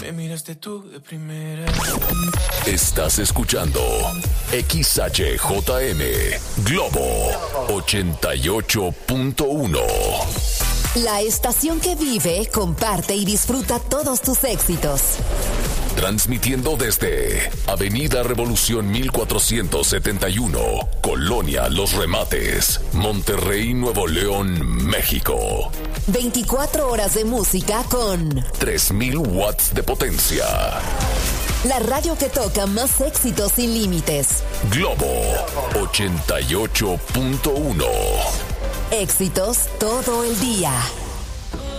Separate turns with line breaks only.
Me miraste tú de primera.
Estás escuchando XHJM Globo 88.1.
La estación que vive, comparte y disfruta todos tus éxitos.
Transmitiendo desde Avenida Revolución 1471, Colonia Los Remates, Monterrey, Nuevo León, México.
24 horas de música con
3000 watts de potencia.
La radio que toca más éxitos sin límites.
Globo 88.1.
Éxitos todo el día.